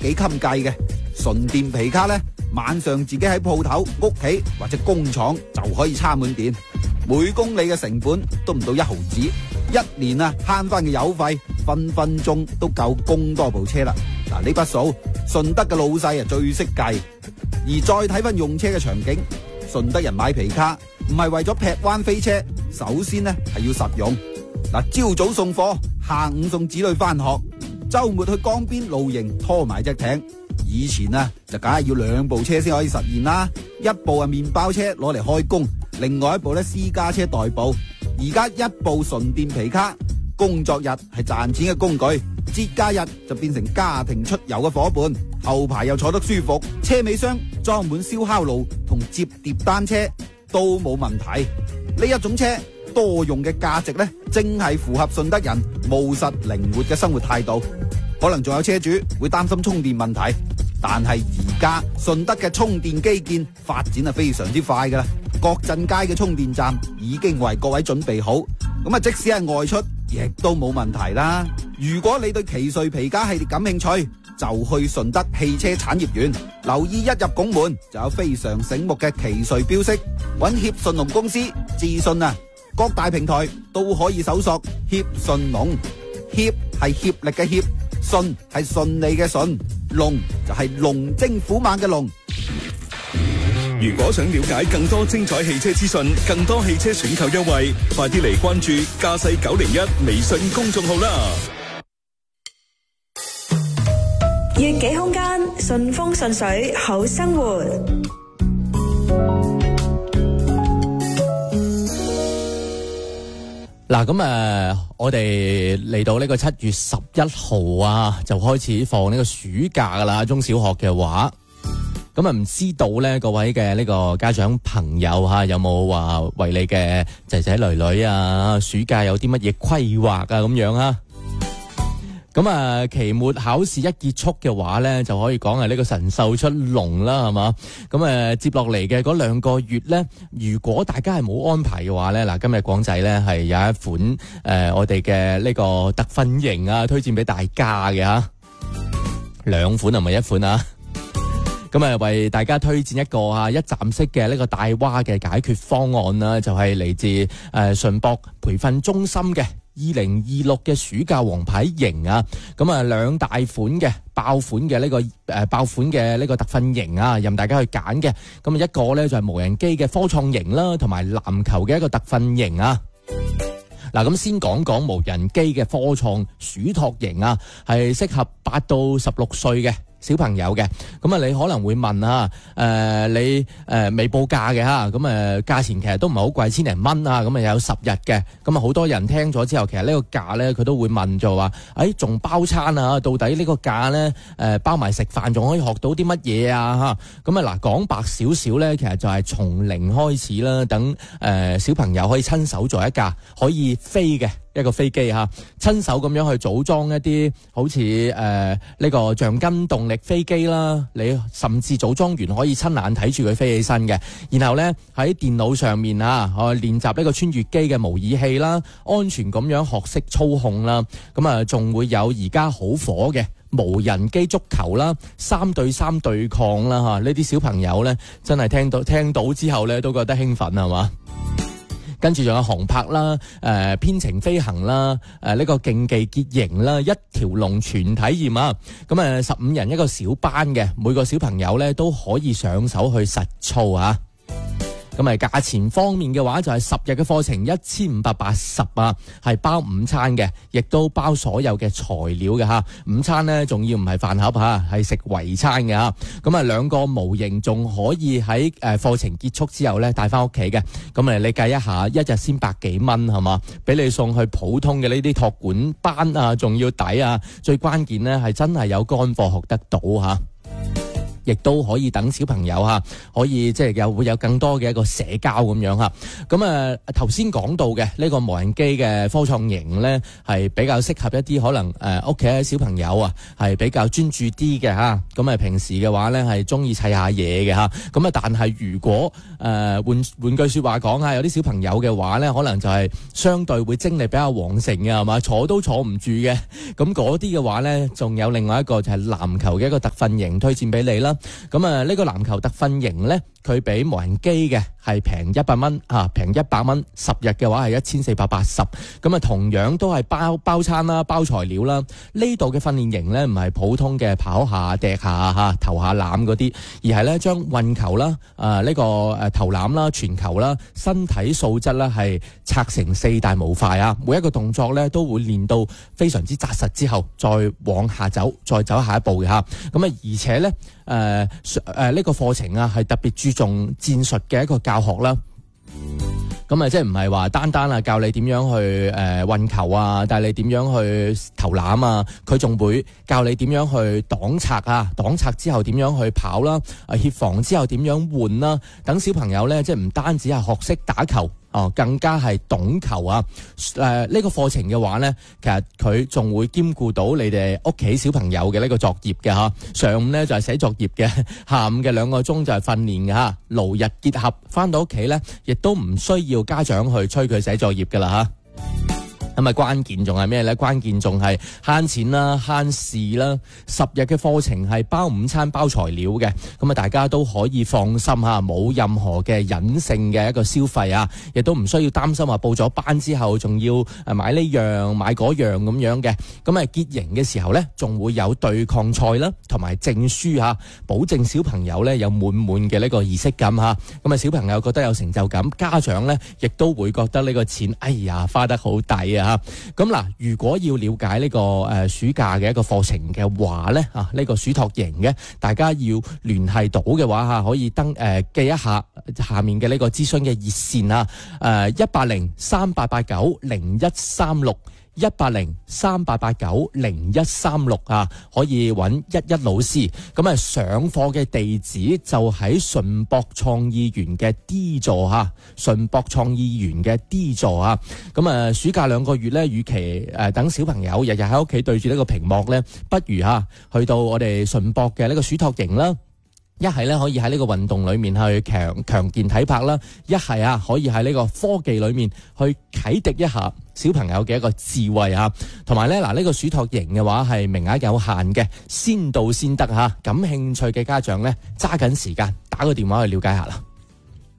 幾襟計嘅。純電皮卡呢，晚上自己喺鋪頭、屋企或者工廠就可以插滿電，每公里嘅成本都唔到1毫子，一年啊慳翻嘅油費分分鐘都夠供多部車啦。嗱，呢筆數順德嘅老細啊最識計。而再睇翻用車嘅場景，順德人買皮卡唔係為咗劈彎飛車，首先呢係要實用。嗱，朝早送貨，下午送子女翻學，周末去江邊露營拖埋隻艇。以前啊就梗係要2部車先可以實現啦，一部係麵包車攞嚟開工，另外一部咧私家車代步。而家一部純電皮卡，工作日係賺錢嘅工具，節假日就變成家庭出遊嘅伙伴。後排又坐得舒服，車尾箱裝滿燒烤爐同摺疊單車都冇問題。呢一種車多用嘅價值呢，正係符合順德人務實靈活嘅生活態度。可能仲有車主會擔心充電問題，但係而家順德嘅充電基建發展係非常之快噶啦，各鎮街嘅充電站已經為各位準備好，咁啊即使係外出亦都冇問題啦。如果你對奇瑞皮卡系列感興趣，就去順德汽車產業園，留意一入拱門就有非常醒目嘅奇瑞標識，揾協順隆公司諮詢啊。各大平台都可以搜索協順隆，協係協力嘅協，順係順利嘅順，龍就係龍精虎猛嘅龍。 如果想了解更多精彩汽車資訊，更多汽車選購優惠，快啲嚟關注駕駛901微信公眾號啦！ 悅己空間，順風順水，好生活。 嗱，咁我哋嚟到呢個7月11號啊，就開始放呢個暑假噶啦，中小學嘅話，咁啊唔知道咧，各位嘅呢個家長朋友吓，有冇話為你嘅仔仔女女啊，暑假有啲乜嘢規劃啊咁樣啊？咁啊，期末考試一結束嘅話咧，就可以講係呢個神獸出籠啦，係嘛？咁接落嚟嘅嗰2個月咧，如果大家係冇安排嘅話咧，嗱，今日廣仔咧係有一款我哋嘅呢個特訓營啊，推薦俾大家嘅吓，2款係咪1款啊？咁啊，為大家推薦一個一站式嘅呢個大蛙嘅解決方案啦，就係嚟自順博培訓中心嘅2026嘅暑假王牌營啊。咁啊，2大款嘅爆款嘅呢個特訓營啊，任大家去揀嘅。咁啊，一個咧就係無人機嘅科創營啦，同埋籃球嘅一個特訓營啊。嗱，咁先講講無人機嘅科創暑託營啊，係適合8到16歲嘅小朋友嘅。咁啊，你可能會問啊，你未報價嘅吓，咁價錢其實都唔係好貴，1000零蚊啊，咁啊有10日嘅。咁啊，好多人聽咗之後，其實呢個價咧，佢都會問就話，仲包餐啊？到底呢個價咧，包埋食飯，仲可以學到啲乜嘢啊？吓，咁啊嗱，講白少少咧，其實就係從零開始啦，等小朋友可以親手做一架可以飛嘅一個飛機吓，親手咁樣去組裝一啲好似呢個橡筋動力飛機啦，你甚至組裝完可以親眼睇住佢飛起身嘅，然後咧喺電腦上面練習呢個穿越機嘅模擬器啦，安全咁樣學識操控啦，咁啊仲會有而家好火嘅無人機足球啦，3對3對抗啦吓，呢啲小朋友咧真係聽到之後咧都覺得興奮係嘛？跟住仲有航拍啦，編程飛行啦，呢個競技結營啦，一條龍全體驗啊！咁15人一個小班嘅，每個小朋友咧都可以上手去實操啊！咁價錢方面嘅話就係10日嘅課程1580啊，係包午餐嘅，亦都包所有嘅材料嘅吓。午餐咧仲要唔係飯盒吓，係食圍餐嘅吓。咁2個模型仲可以喺課程結束之後咧帶翻屋企嘅。咁你計一下，一日先100幾蚊係嘛？俾你送去普通嘅呢啲託管班啊，仲要抵啊！最關鍵咧係真係有乾貨學得到吓。 亦都可以等小朋友嚇，可以即係會有更多嘅一個社交咁樣嚇。咁啊頭先講到嘅呢個無人機嘅科創營咧，係比較適合一啲可能屋企嘅小朋友啊，係比較專注啲嘅嚇。咁啊平時嘅話咧係中意砌下嘢嘅嚇。咁啊但係如果換句説話講啊，有啲小朋友嘅話咧，可能就係相對會精力比較旺盛嘅係嘛，坐都坐唔住嘅。咁嗰啲嘅話咧，仲有另外一個就係籃球嘅一個特訓營推薦俾你啦。咁啊呢個籃球特訓營咧，佢比無人機嘅係平100蚊嚇，平100蚊，10日嘅話係1480。咁啊同樣都係包餐啦，包材料啦。呢度嘅訓練營咧唔係普通嘅跑下、趯下嚇、投下籃嗰啲，而係咧將運球啦、呢個投籃啦、傳球啦、身體素質啦係拆成4大模塊啊。每一個動作咧都會練到非常之紮實之後，再往下走，再走下一步嘅嚇。咁啊而且咧呢個課程啊係特別注重戰術嘅一個教學啦。咁啊，即係唔係話單單教你點樣去運球啊，帶你點樣去投籃啊，佢仲會教你點樣去擋拆啊，擋拆之後點樣去跑啦，協防之後點樣換啦，等小朋友咧即係唔單止係學識打球。更加係懂球啊！呢個課程嘅話呢，其實佢仲會兼顧到你哋屋企小朋友嘅呢個作業嘅嚇。上午呢就係寫作業嘅，下午嘅2個鐘就係訓練嘅嚇。勞日結合，翻到屋企呢，亦都唔需要家長去催佢寫作業㗎啦嚇。咁啊，關鍵仲係咩咧？關鍵仲係慳錢啦、慳事啦。10日嘅課程係包午餐、包材料嘅，咁啊，大家都可以放心嚇，冇任何嘅隱性嘅一個消費啊，亦都唔需要擔心話報咗班之後仲要買呢樣買嗰樣咁樣嘅。咁啊，結營嘅時候咧，仲會有對抗賽啦，同埋證書嚇，保證小朋友咧有滿滿嘅呢個儀式感嚇。咁啊，小朋友覺得有成就感，家長咧亦都會覺得呢個錢，哎呀，花得好抵啊！咁嗱，如果要了解呢個暑假嘅一個課程嘅話咧，呢個暑託營嘅，大家要聯繫到嘅話可以記一下下面嘅呢個諮詢嘅熱線啊，18038890136。18038890136啊，可以揾11老師。咁啊，上課嘅地址就喺順博創意園嘅 D 座嚇，順博創意園嘅 D 座啊。咁啊，暑假2個月咧，與其等小朋友日日喺屋企對住呢個屏幕咧，不如去到我哋順博嘅呢個暑託營啦。一係咧可以喺呢個運動裏面去強健體魄啦，一係可以喺呢個科技裏面去啟迪一下小朋友嘅一個智慧啊，同埋咧呢個暑託營嘅話係名額有限嘅，先到先得嚇。感興趣嘅家長咧揸緊時間打個電話去了解下啦。